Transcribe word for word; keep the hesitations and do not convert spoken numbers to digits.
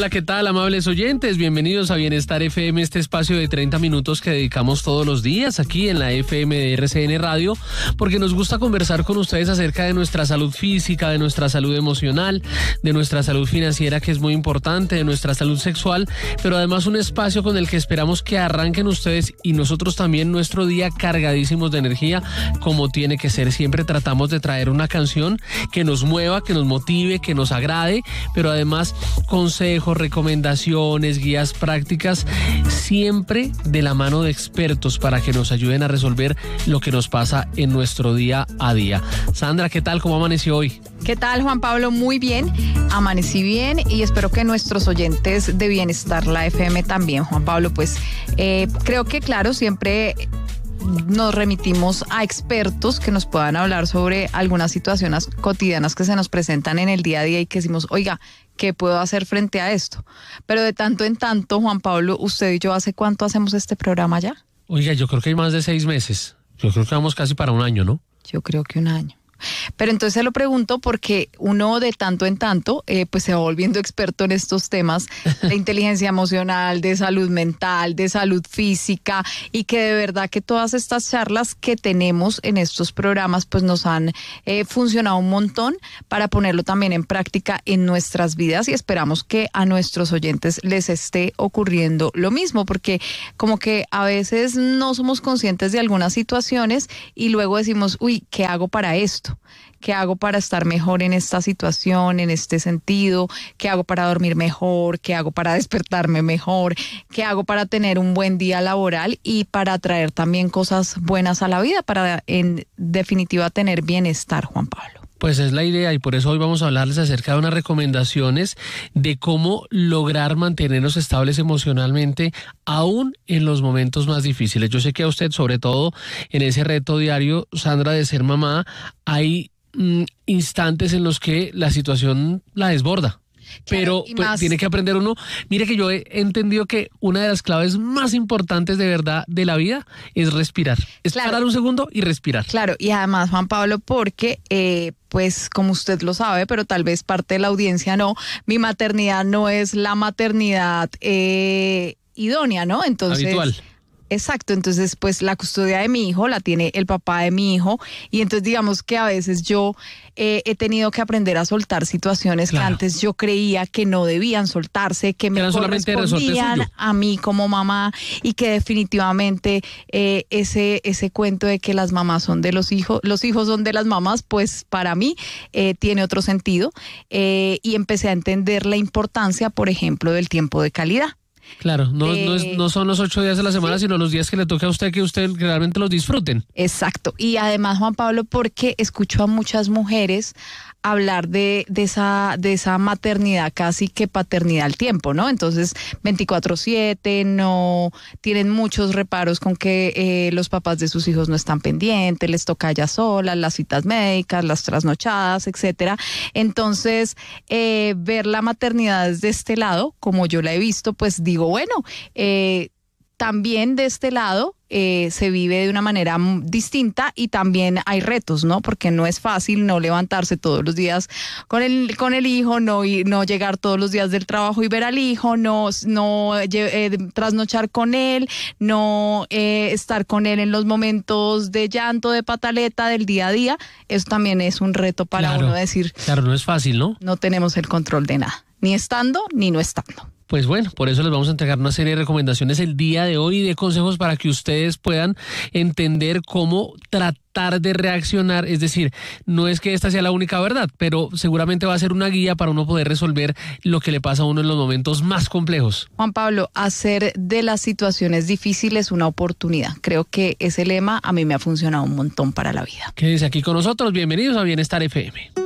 Hola, ¿qué tal, amables oyentes? Bienvenidos a Bienestar F M, este espacio de treinta minutos que dedicamos todos los días aquí en la F M de R C N Radio, porque nos gusta conversar con ustedes acerca de nuestra salud física, de nuestra salud emocional, de nuestra salud financiera, que es muy importante, de nuestra salud sexual, pero además un espacio con el que esperamos que arranquen ustedes y nosotros también nuestro día cargadísimos de energía, como tiene que ser. Siempre tratamos de traer una canción que nos mueva, que nos motive, que nos agrade, pero además consejos, recomendaciones, guías prácticas, siempre de la mano de expertos para que nos ayuden a resolver lo que nos pasa en nuestro día a día. Sandra, ¿qué tal? ¿Cómo amaneció hoy? ¿Qué tal, Juan Pablo? Muy bien, amanecí bien y espero que nuestros oyentes de Bienestar, la F M también, Juan Pablo, pues eh, creo que claro, siempre nos remitimos a expertos que nos puedan hablar sobre algunas situaciones cotidianas que se nos presentan en el día a día y que decimos, oiga, ¿qué puedo hacer frente a esto? Pero de tanto en tanto, Juan Pablo, usted y yo, ¿hace cuánto hacemos este programa ya? Oiga, yo creo que hay más de seis meses. Yo creo que vamos casi para un año, ¿no? Yo creo que un año. Pero entonces se lo pregunto porque uno de tanto en tanto eh, pues se va volviendo experto en estos temas de inteligencia emocional, de salud mental, de salud física, y que de verdad que todas estas charlas que tenemos en estos programas pues nos han eh, funcionado un montón para ponerlo también en práctica en nuestras vidas, y esperamos que a nuestros oyentes les esté ocurriendo lo mismo, porque como que a veces no somos conscientes de algunas situaciones y luego decimos, uy, ¿qué hago para esto? ¿Qué hago para estar mejor en esta situación, en este sentido? ¿Qué hago para dormir mejor? ¿Qué hago para despertarme mejor? ¿Qué hago para tener un buen día laboral y para traer también cosas buenas a la vida, para en definitiva tener bienestar, Juan Pablo? Pues es la idea, y por eso hoy vamos a hablarles acerca de unas recomendaciones de cómo lograr mantenernos estables emocionalmente aún en los momentos más difíciles. Yo sé que a usted, sobre todo en ese reto diario, Sandra, de ser mamá, hay mm, instantes en los que la situación la desborda. Pero Claro, pues, más... tiene que aprender uno. Mire que yo he entendido que una de las claves más importantes de verdad de la vida es respirar. Es Claro. parar un segundo y respirar. Claro, y además, Juan Pablo, porque, eh, pues como usted lo sabe, pero tal vez parte de la audiencia no, mi maternidad no es la maternidad eh, idónea, ¿no? Entonces... Habitual. Exacto, entonces pues la custodia de mi hijo la tiene el papá de mi hijo, y entonces digamos que a veces yo eh, he tenido que aprender a soltar situaciones claro. que antes yo creía que no debían soltarse, que me correspondían a mí como mamá, y que definitivamente eh, ese ese cuento de que las mamás son de los hijos, los hijos son de las mamás, pues para mí eh, tiene otro sentido, eh, y empecé a entender la importancia, por ejemplo, del tiempo de calidad. Claro, no, eh, no, es, no son los ocho días de la semana, sí. sino los días que le toque a usted, que usted realmente los disfruten. Exacto. Y además, Juan Pablo, porque escucho a muchas mujeres hablar de, de esa de esa maternidad casi que paternidad al tiempo, ¿no? Entonces, veinticuatro siete, no tienen muchos reparos con que eh, los papás de sus hijos no están pendientes, les toca a ellas solas, las citas médicas, las trasnochadas, etcétera. Entonces, eh, ver la maternidad desde este lado, como yo la he visto, pues digo, bueno, eh, también de este lado eh, se vive de una manera distinta, y también hay retos, ¿no? Porque no es fácil no levantarse todos los días con el con el hijo, no ir, no llegar todos los días del trabajo y ver al hijo, no no eh, trasnochar con él, no eh, estar con él en los momentos de llanto, de pataleta del día a día. Eso también es un reto para claro, uno decir. Claro, no es fácil, ¿no? No tenemos el control de nada, ni estando ni no estando. Pues bueno, por eso les vamos a entregar una serie de recomendaciones el día de hoy, de consejos para que ustedes puedan entender cómo tratar de reaccionar. Es decir, no es que esta sea la única verdad, pero seguramente va a ser una guía para uno poder resolver lo que le pasa a uno en los momentos más complejos. Juan Pablo, hacer de las situaciones difíciles una oportunidad. Creo que ese lema a mí me ha funcionado un montón para la vida. Quédense aquí con nosotros. Bienvenidos a Bienestar F M.